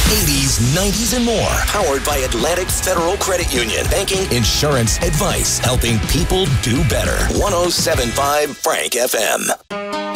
80s, 90s, and more. Powered by Atlantic Federal Credit Union. Banking, insurance, advice, helping people do better. 107.5 Frank FM.